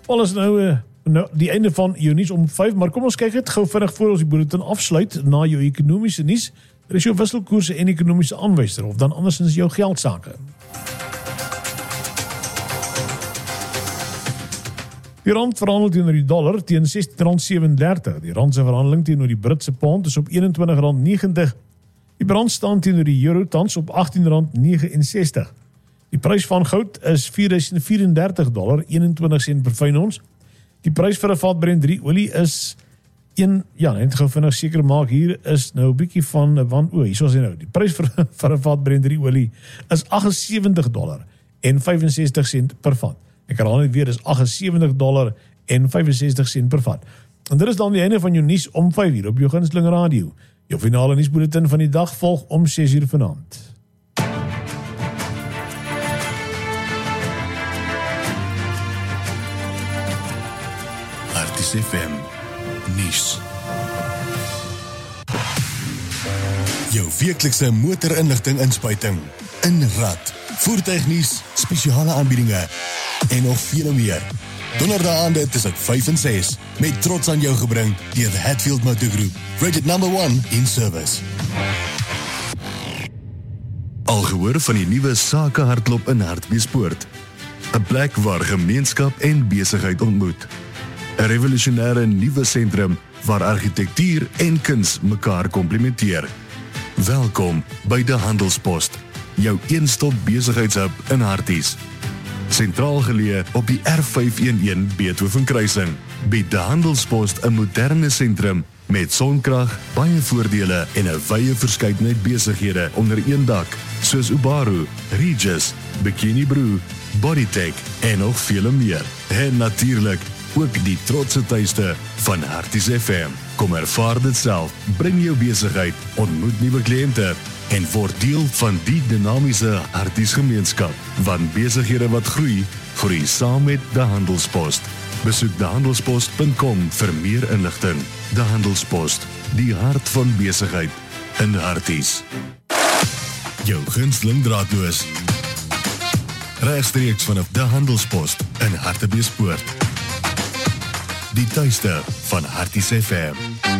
Wel is nou die einde van jou nuus om 5, maar kom ons kyk het gou vinnig voor ons die bulletin afsluit na jou ekonomiese nuus. Dit is jou wisselkoerse en ekonomiese aanwyser of dan andersins jou geldsake. Die rand verhandel teenoor die dollar teen R16.37. Die rand se verhandeling teenoor die Britse pond is op R21.90. Die rand staan teenoor die euro tans op R18.69. Die prys van goud is $4.034.21 per fyn ons. Die prys vir 'n vat Brent 3 olie is net gou vinnig seker maak, hier is nou 'n bietjie van hier sou sê nou, die prys vir 'n vat Brent 3 olie is $78.65 per vat. Ek herhaal net weer, dis $78.65 per vat. En dit is dan die einde van jou nuus om 5 uur op jou gunsteling radio. Jou finale nuusbulletin van die dag volg om 6 uur vanaand. Artis FM nuus. Jou weeklikse motorinligting inspuiting in rad, voertuignuus, spesiale aanbiedinge en nog veel meer. Donderdaande tussen 5 en 6 met trots aan jou gebring deur the Hatfield Motor Group, rated number 1 in service. Al gehoor van die nuwe sakehardloop in Hartbeespoort, 'n plek waar gemeenskap en besigheid ontmoet. 'n revolusionêre nuwe sentrum waar argitektuur en kuns mekaar komplementeer. Welkom by De Handelspost, jou een-stop besigheidshub in Harties. Sentraal geleë op die R511 Beethoven kruising, bied De Handelspost 'n moderne sentrum met sonkrag, baie voordele en 'n wye verskeidenheid besighede onder een dak, soos Ubaru, Regis, Bikini Brew, Bodytech en nog vele meer. En natuurlik ook die trotse tuiste van Artis FM. Kom ervaar dit self, bring jou besigheid, ontmoet nuwe kliënte en word deel van die dinamiese Artis gemeenskap. Want besighede wat groei, groei saam met De Handelspost. Besoek dehandelspost.com vir meer inligting. De Handelspost, die hart van besigheid in Artis. Jou gunsteling draadloos. Regstreeks vanaf De Handelspost in Hartbeespoort. Die tuiste van Artis FM.